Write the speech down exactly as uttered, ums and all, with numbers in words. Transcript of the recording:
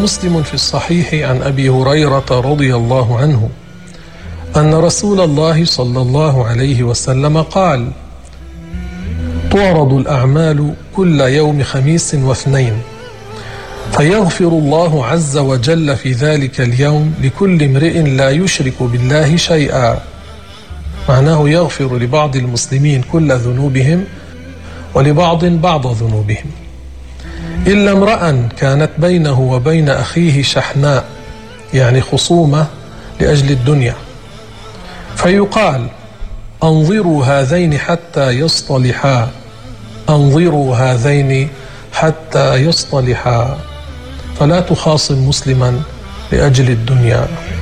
مسلم في الصحيح عن أبي هريرة رضي الله عنه أن رسول الله صلى الله عليه وسلم قال: تعرض الأعمال كل يوم خميس واثنين، فيغفر الله عز وجل في ذلك اليوم لكل امرئ لا يشرك بالله شيئا. معناه يغفر لبعض المسلمين كل ذنوبهم ولبعض بعض ذنوبهم، إلا امرأ كانت بينه وبين أخيه شحناء، يعني خصومة لأجل الدنيا، فيقال: أنظروا هذين حتى يصطلحا، أنظروا هذين حتى يصطلحا. فلا تخاصم مسلما لأجل الدنيا.